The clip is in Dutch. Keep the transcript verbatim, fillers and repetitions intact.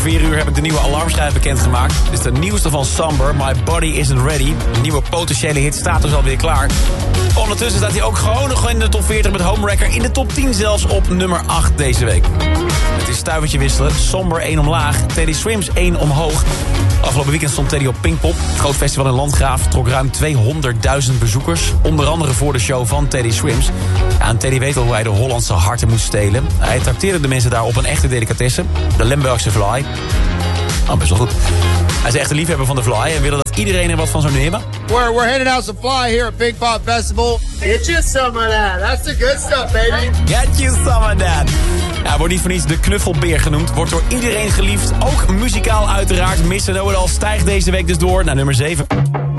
vier uur heb ik de nieuwe alarmschijf bekendgemaakt. Dit is de nieuwste van Somber, My Body Isn't Ready. De nieuwe potentiële hit staat dus alweer klaar. Ondertussen staat hij ook gewoon nog in de top veertig met Homewrecker. In de top tien zelfs op nummer acht deze week. Het is stuivertje wisselen. Somber één omlaag. Teddy Swims één omhoog. Afgelopen weekend stond Teddy op Pinkpop. Het groot festival in Landgraaf trok ruim tweehonderdduizend bezoekers. Onder andere voor de show van Teddy Swims. Ja, en Teddy weet al hoe hij de Hollandse harten moet stelen. Hij trakteerde de mensen daar op een echte delicatesse. De Limburgse Fly. Oh, best wel goed. Hij is echt een liefhebber van de Fly en wilde dat iedereen er wat van zou nemen. We're, we're handing out some Fly here at Pinkpop Festival. Get you some of that. That's the good stuff, baby. Get you some of that. Ja, wordt niet voor niets de knuffelbeer genoemd. Wordt door iedereen geliefd. Ook muzikaal uiteraard. Miss Know It All stijgt deze week dus door naar nummer zeven.